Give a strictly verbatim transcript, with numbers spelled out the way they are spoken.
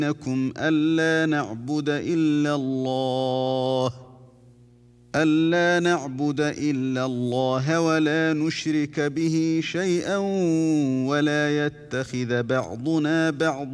بينكم ألا نعبد إلا الله ألا نعبد إلا الله ولا نشرك به شيئا ولا يتخذ بعضنا بعضا